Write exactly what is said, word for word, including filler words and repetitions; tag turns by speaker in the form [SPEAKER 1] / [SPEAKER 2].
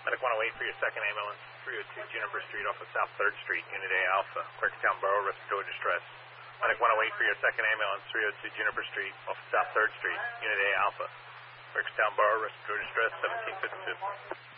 [SPEAKER 1] Medic one oh eight for your second ambulance, three oh two Juniper Street off of South third Street, Unit A Alpha, Quakertown Borough, respiratory distress. Medic one oh eight for your second ambulance, three oh two Juniper Street off of South third Street, Unit A Alpha, Quakertown Borough, respiratory distress, seventeen fifty-two.